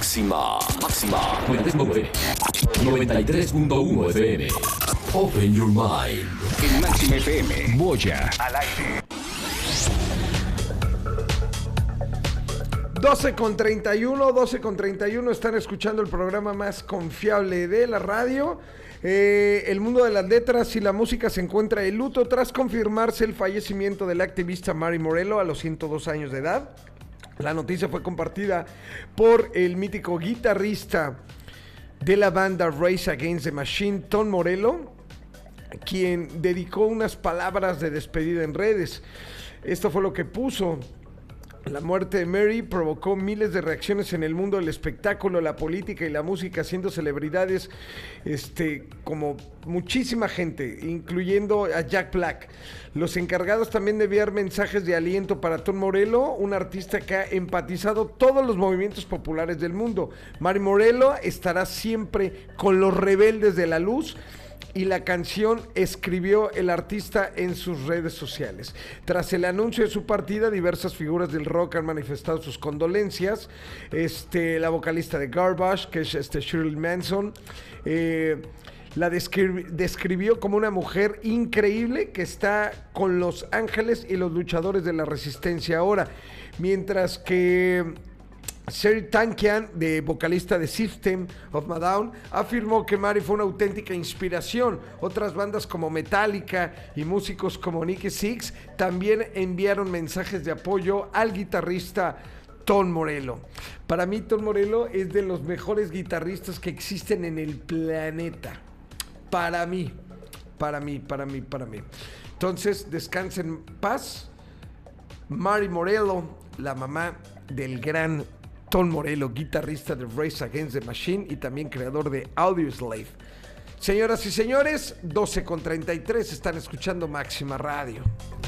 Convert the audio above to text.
Máxima 93.1 FM. Open your mind. En Máxima FM. Boya. Al aire. 12:31, están escuchando el programa más confiable de la radio. El mundo de las letras y la música se encuentra de luto tras confirmarse el fallecimiento del activista Mari Morello a los 102 años de edad. La noticia fue compartida por el mítico guitarrista de la banda Rage Against the Machine, Tom Morello, quien dedicó unas palabras de despedida en redes. Esto fue lo que puso: la muerte de Mary provocó miles de reacciones en el mundo del espectáculo, la política y la música, haciendo celebridades como muchísima gente, incluyendo a Jack Black. Los encargados también de enviar mensajes de aliento para Tom Morello, un artista que ha empatizado todos los movimientos populares del mundo. Mari Morello estará siempre con los rebeldes de la luz. Y la canción escribió el artista en sus redes sociales. Tras el anuncio de su partida, diversas figuras del rock han manifestado sus condolencias. La vocalista de Garbage, que es Shirley Manson, la describió como una mujer increíble que está con los ángeles y los luchadores de la resistencia ahora. Mientras que Serj Tankian, vocalista de System of a Down, afirmó que Mari fue una auténtica inspiración. Otras bandas como Metallica y músicos como Nikki Sixx también enviaron mensajes de apoyo al guitarrista Tom Morello. Para mí, Tom Morello es de los mejores guitarristas que existen en el planeta. Para mí. Entonces, descansen en paz. Mari Morello, la mamá del gran Tom Morello, guitarrista de Rage Against the Machine y también creador de Audioslave. Señoras y señores, 12:33, están escuchando Máxima Radio.